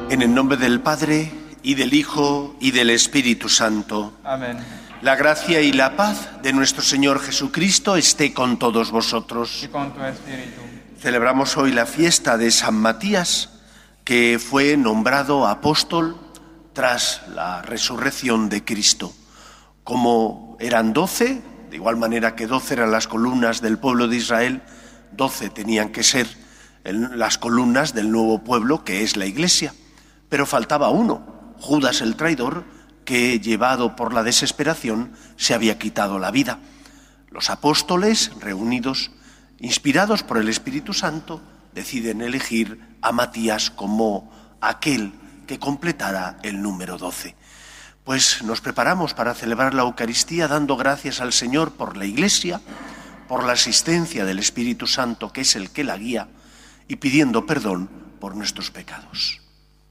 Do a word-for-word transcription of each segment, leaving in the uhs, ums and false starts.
En el nombre del Padre, y del Hijo, y del Espíritu Santo. Amén. La gracia y la paz de nuestro Señor Jesucristo esté con todos vosotros. Y con tu espíritu. Celebramos hoy la fiesta de San Matías, que fue nombrado apóstol tras la resurrección de Cristo. Como eran doce, de igual manera que doce eran las columnas del pueblo de Israel, doce tenían que ser las columnas del nuevo pueblo, que es la Iglesia. Pero faltaba uno, Judas el traidor, que, llevado por la desesperación, se había quitado la vida. Los apóstoles, reunidos, inspirados por el Espíritu Santo, deciden elegir a Matías como aquel que completara el número doce. Pues nos preparamos para celebrar la Eucaristía dando gracias al Señor por la Iglesia, por la asistencia del Espíritu Santo, que es el que la guía, y pidiendo perdón por nuestros pecados.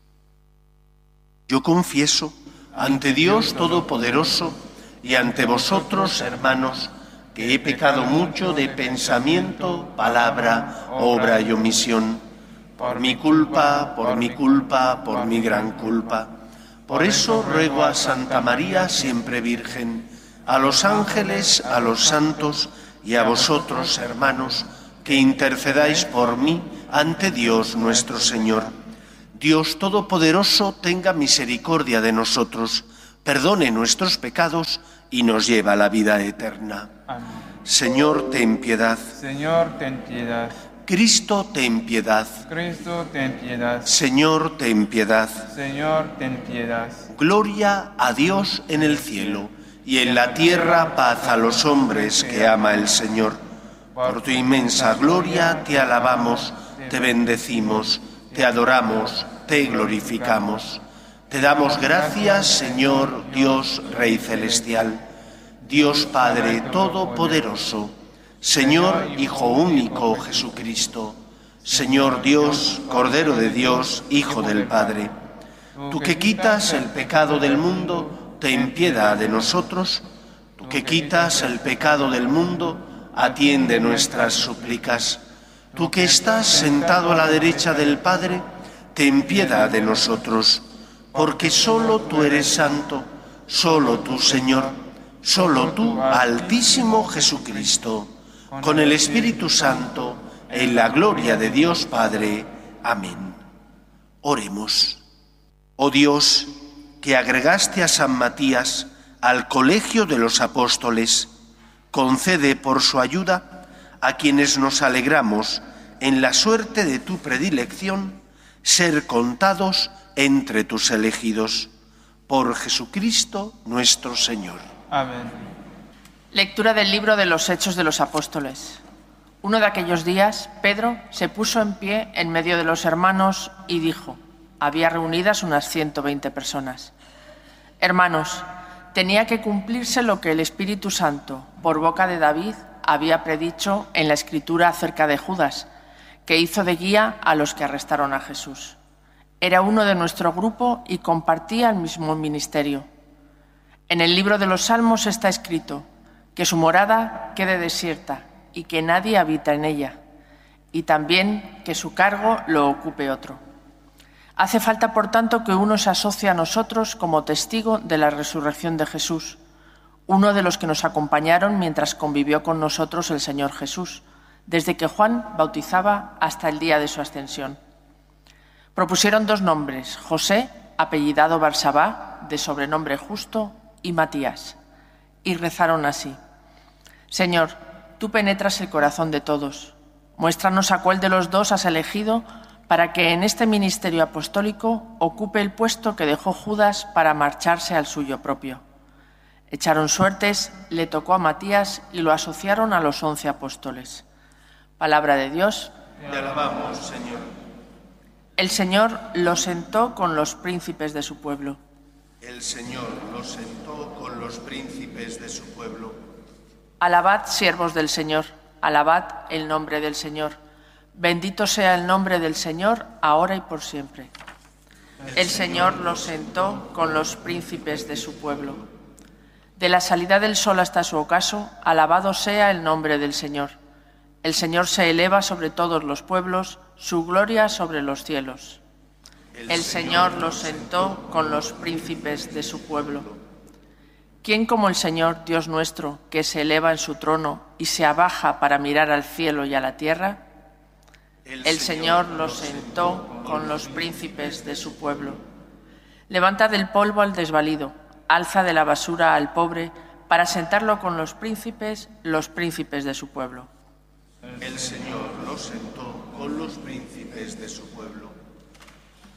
Yo confieso ante Dios Todopoderoso y ante vosotros, hermanos, que he pecado mucho de pensamiento, palabra, obra y omisión, por mi culpa, por mi culpa, por mi gran culpa. Por eso ruego a Santa María, siempre Virgen, a los ángeles, a los santos y a vosotros, hermanos, que intercedáis por mí ante Dios nuestro Señor. Dios Todopoderoso tenga misericordia de nosotros, perdone nuestros pecados y nos lleve a la vida eterna. Amén. Señor, ten piedad. Señor, ten piedad. Cristo, ten piedad. Cristo, ten piedad. Señor, ten piedad. Señor, ten piedad. Gloria a Dios en el cielo y en la tierra paz a los hombres que ama el Señor. Por tu inmensa gloria te alabamos, te bendecimos, te adoramos, te glorificamos. Te damos gracias, Señor, Dios, Rey Celestial, Dios Padre Todopoderoso, Señor, Hijo único, Jesucristo, Señor Dios, Cordero de Dios, Hijo del Padre. Tú que quitas el pecado del mundo, ten piedad de nosotros. Tú que quitas el pecado del mundo, atiende nuestras súplicas. Tú que estás sentado a la derecha del Padre, ten piedad de nosotros, porque solo tú eres santo, solo tú, Señor, solo tú, Altísimo Jesucristo, con el Espíritu Santo, en la gloria de Dios Padre. Amén. Oremos. Oh Dios, que agregaste a San Matías al colegio de los apóstoles, concede por su ayuda a quienes nos alegramos en la suerte de tu predilección, ser contados entre tus elegidos. Por Jesucristo nuestro Señor. Amén. Lectura del libro de los Hechos de los Apóstoles. Uno de aquellos días, Pedro se puso en pie en medio de los hermanos y dijo, había reunidas unas ciento veinte personas. Hermanos, tenía que cumplirse lo que el Espíritu Santo, por boca de David, había predicho en la Escritura acerca de Judas, que hizo de guía a los que arrestaron a Jesús. Era uno de nuestro grupo y compartía el mismo ministerio. En el libro de los Salmos está escrito que su morada quede desierta y que nadie habita en ella, y también que su cargo lo ocupe otro. Hace falta, por tanto, que uno se asocie a nosotros como testigo de la resurrección de Jesús, uno de los que nos acompañaron mientras convivió con nosotros el Señor Jesús, desde que Juan bautizaba hasta el día de su ascensión. Propusieron dos nombres, José, apellidado Barsabá, de sobrenombre Justo, y Matías, y rezaron así: Señor, tú penetras el corazón de todos. Muéstranos a cuál de los dos has elegido para que en este ministerio apostólico ocupe el puesto que dejó Judas para marcharse al suyo propio. Echaron suertes, le tocó a Matías y lo asociaron a los once apóstoles. Palabra de Dios. Te alabamos, Señor. El Señor lo sentó con los príncipes de su pueblo. El Señor lo sentó con los príncipes de su pueblo. Alabad, siervos del Señor, alabad el nombre del Señor. Bendito sea el nombre del Señor, ahora y por siempre. El Señor lo sentó con los príncipes de su pueblo. De la salida del sol hasta su ocaso, alabado sea el nombre del Señor. El Señor se eleva sobre todos los pueblos, su gloria sobre los cielos. El Señor los sentó con los príncipes de su pueblo. ¿Quién como el Señor, Dios nuestro, que se eleva en su trono y se abaja para mirar al cielo y a la tierra? El Señor los sentó con los príncipes de su pueblo. Levanta del polvo al desvalido, alza de la basura al pobre, para sentarlo con los príncipes, los príncipes de su pueblo. El Señor los sentó con los príncipes de su pueblo.